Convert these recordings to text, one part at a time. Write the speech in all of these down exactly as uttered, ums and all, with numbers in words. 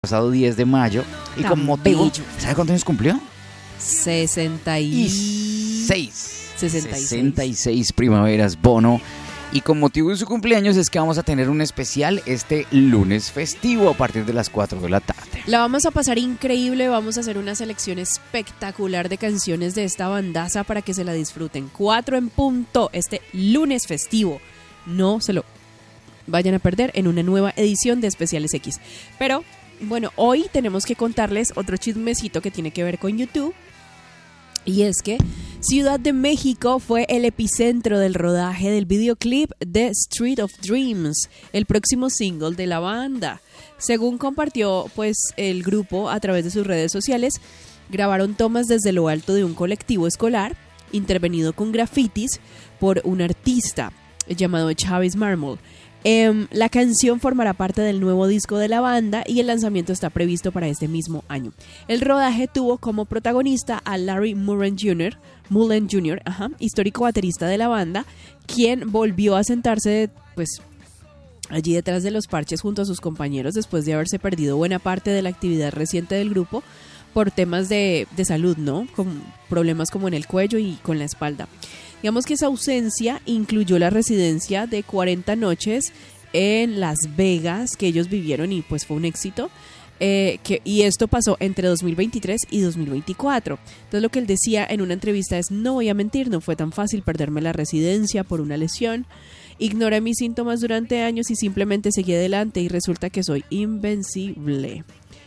pasado diez de mayo y Tan con motivo, bello. ¿sabe cuántos años cumplió? sesenta y seis. sesenta y seis. sesenta y seis primaveras, Bono. Y con motivo de su cumpleaños es que vamos a tener un especial este lunes festivo a partir de las cuatro de la tarde. La vamos a pasar increíble, vamos a hacer una selección espectacular de canciones de esta bandaza para que se la disfruten. Cuatro en punto, este lunes festivo. No se lo vayan a perder en una nueva edición de Especiales X. Pero, bueno, hoy tenemos que contarles otro chismecito que tiene que ver con YouTube. Y es que Ciudad de México fue el epicentro del rodaje del videoclip de Street of Dreams, el próximo single de la banda. Según compartió pues el grupo a través de sus redes sociales, grabaron tomas desde lo alto de un colectivo escolar, intervenido con grafitis por un artista llamado Chávez Mármol. Eh, la canción formará parte del nuevo disco de la banda y el lanzamiento está previsto para este mismo año. El rodaje tuvo como protagonista a Larry Mullen junior, Mullen junior, ajá, histórico baterista de la banda, quien volvió a sentarse pues allí detrás de los parches junto a sus compañeros después de haberse perdido buena parte de la actividad reciente del grupo por temas de, de salud, ¿no? Con problemas como en el cuello y con la espalda. Digamos que esa ausencia incluyó la residencia de cuarenta noches en Las Vegas que ellos vivieron y pues fue un éxito. Eh, que, y esto pasó entre dos mil veintitrés y dos mil veinticuatro. Entonces lo que él decía en una entrevista es: no voy a mentir, no fue tan fácil perderme la residencia por una lesión. Ignoré mis síntomas durante años y simplemente seguí adelante y resulta que soy invencible.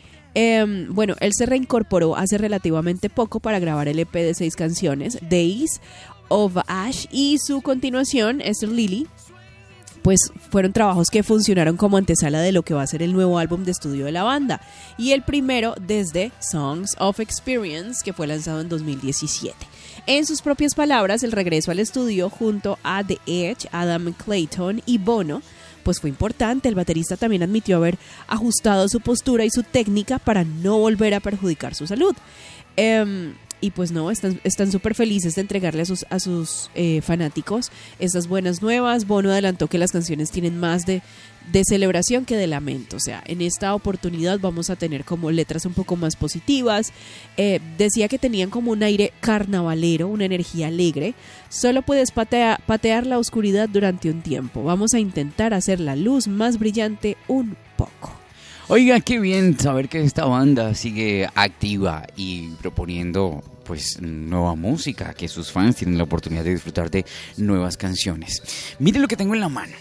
Eh, bueno, él se reincorporó hace relativamente poco para grabar el E P de seis canciones, Days of Ash, y su continuación, Esther Lily, pues fueron trabajos que funcionaron como antesala de lo que va a ser el nuevo álbum de estudio de la banda, y el primero desde Songs of Experience, que fue lanzado en dos mil diecisiete. En sus propias palabras, el regreso al estudio junto a The Edge, Adam Clayton y Bono pues fue importante. El baterista también admitió haber ajustado su postura y su técnica para no volver a perjudicar su salud. Um, y pues no, están están súper felices de entregarle a sus, a sus eh, fanáticos estas buenas nuevas. Bono adelantó que las canciones tienen más de, de celebración que de lamento. O sea, en esta oportunidad vamos a tener como letras un poco más positivas. Eh, decía que tenían como un aire carnavalero, una energía alegre. Solo puedes patea, patear la oscuridad durante un tiempo. Vamos a intentar hacer la luz más brillante un poco. Oiga, qué bien saber que esta banda sigue activa y proponiendo pues nueva música, que sus fans tienen la oportunidad de disfrutar de nuevas canciones. Mire lo que tengo en la mano.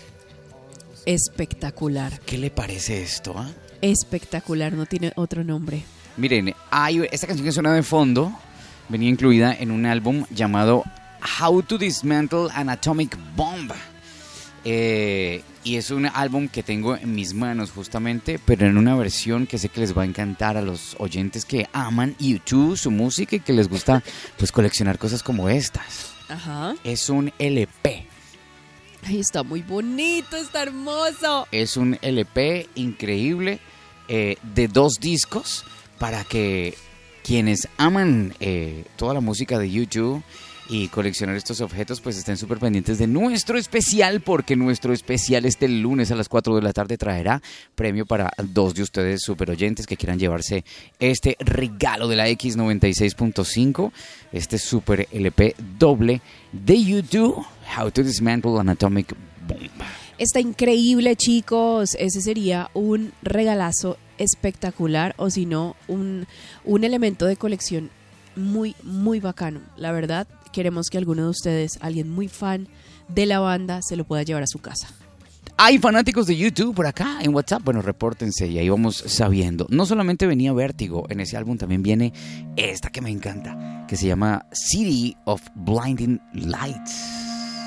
Espectacular. ¿Qué le parece esto? ¿eh? Espectacular, no tiene otro nombre. Miren, hay esta canción que suena de fondo, venía incluida en un álbum llamado How to Dismantle an Atomic Bomb. Eh, y es un álbum que tengo en mis manos justamente, pero en una versión que sé que les va a encantar a los oyentes que aman YouTube, su música y que les gusta pues coleccionar cosas como estas. Ajá. Es un L P. Ay, está muy bonito, está hermoso. Es un L P increíble eh, de dos discos para que quienes aman eh, toda la música de YouTube y coleccionar estos objetos pues estén súper pendientes de nuestro especial, porque nuestro especial este lunes a las cuatro de la tarde traerá premio para dos de ustedes super oyentes que quieran llevarse este regalo de la X noventa y seis punto cinco, este super L P doble de YouTube, How to Dismantle an Atomic Bomb. Está increíble, chicos. Ese sería un regalazo espectacular, o si no, un, un elemento de colección muy, muy bacano. La verdad, queremos que alguno de ustedes, alguien muy fan de la banda, se lo pueda llevar a su casa. Hay fanáticos de YouTube por acá en WhatsApp. Bueno, repórtense y ahí vamos sabiendo. No solamente venía Vértigo, en ese álbum también viene esta que me encanta, que se llama City of Blinding Lights.